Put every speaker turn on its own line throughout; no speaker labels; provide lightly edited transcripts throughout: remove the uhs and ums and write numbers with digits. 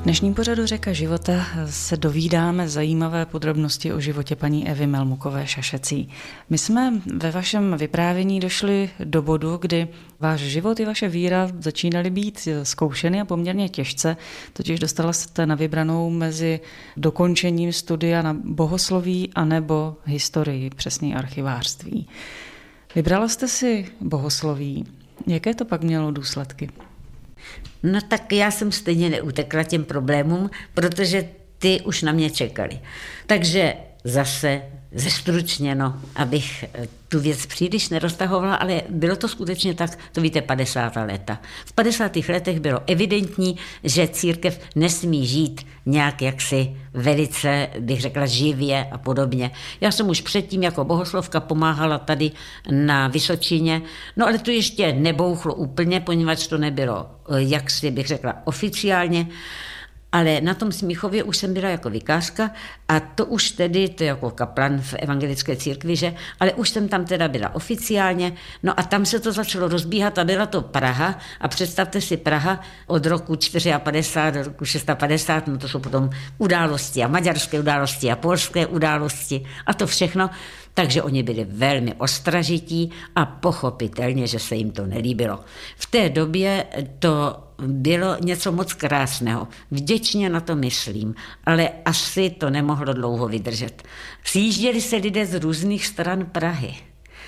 dnešním pořadu Řeka života se dovídáme zajímavé podrobnosti o životě paní Evy Melmukové Šašecí. My jsme ve vašem vyprávění došli do bodu, kdy váš život i vaše víra začínaly být zkoušeny a poměrně těžce, totiž dostala jste na vybranou mezi dokončením studia na bohosloví anebo historii, přesně archivářství. Vybrala jste si bohosloví. Jaké to pak mělo důsledky?
No tak já jsem stejně neutekla těm problémům, protože ty už na mě čekali. Takže zase zestručněno, abych tu věc příliš neroztahovala, ale bylo to skutečně tak, to víte, 50. léta. V 50. letech bylo evidentní, že církev nesmí žít nějak jaksi velice, bych řekla, živě a podobně. Já jsem už předtím jako bohoslovka pomáhala tady na Vysočině, no ale to ještě nebouchlo úplně, poněvadž to nebylo, jaksi bych řekla, oficiálně. Ale na tom Smíchově už jsem byla jako vikářka a to už tedy, to jako kaplan v evangelické církvi, že? Ale už jsem tam teda byla oficiálně, no a tam se to začalo rozbíhat a byla to Praha a představte si Praha od roku 54 do roku 650, no to jsou potom události a maďarské události a polské události a to všechno. Takže oni byli velmi ostražití a pochopitelně, že se jim to nelíbilo. V té době to bylo něco moc krásného. Vděčně na to myslím, ale asi to nemohlo dlouho vydržet. Sjížděli se lidé z různých stran Prahy.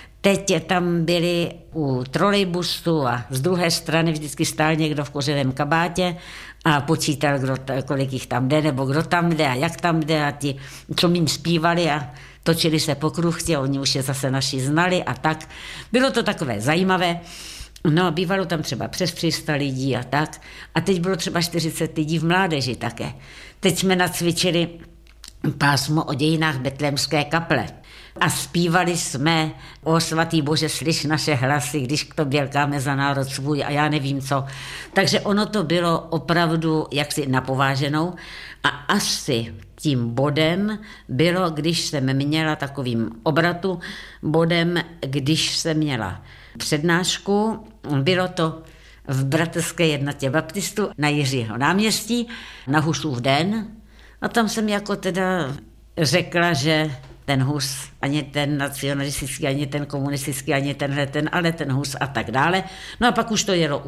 Teď tam byli u trolejbusu a z druhé strany vždycky stál někdo v koženém kabátě a počítal, kolik jich tam jde, nebo kdo tam jde a jak tam jde a ti, co jim zpívali a točili se po kruchtě, oni už je zase naši znali a tak. Bylo to takové zajímavé. No, bývalo tam třeba přes 300 lidí a tak. A teď bylo třeba 40 lidí v mládeži také. Teď jsme nacvičili pásmo o dějinách Betlémské kaple. A zpívali jsme: O svatý Bože, slyš naše hlasy, když k tobě lkáme za národ svůj a já nevím co. Takže ono to bylo opravdu jaksi napováženou a asi tím bodem bylo, když jsem měla takovým obratu bodem, když jsem měla přednášku, bylo to v Bratrské jednotě baptistů na Jiřího náměstí, na Husův den a tam jsem jako teda řekla, že ten Hus, ani ten nacionalistický, ani ten komunistický, ani tenhle ten, ale ten Hus a tak dále. No a pak už to jelo